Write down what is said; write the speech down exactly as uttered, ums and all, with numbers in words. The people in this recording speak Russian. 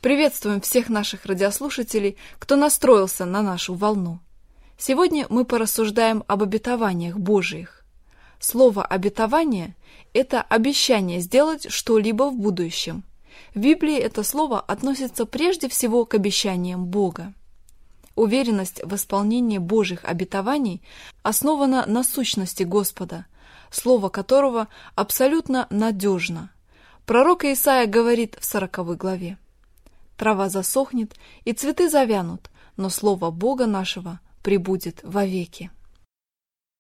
Приветствуем всех наших радиослушателей, кто настроился на нашу волну. Сегодня мы порассуждаем об обетованиях Божиих. Слово «обетование» — это обещание сделать что-либо в будущем. В Библии это слово относится прежде всего к обещаниям Бога. Уверенность в исполнении Божьих обетований основана на сущности Господа, слово которого абсолютно надежно. Пророк Исаия говорит в сороковой главе: «Трава засохнет, и цветы завянут, но слово Бога нашего пребудет вовеки».